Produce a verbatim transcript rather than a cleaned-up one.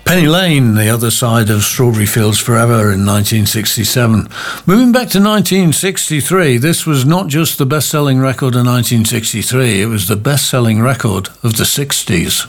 Penny Lane, The Other Side of Strawberry Fields Forever in nineteen sixty-seven. Moving back to nineteen sixty-three, this was not just the best-selling record of nineteen sixty-three, it was the best-selling record of the sixties.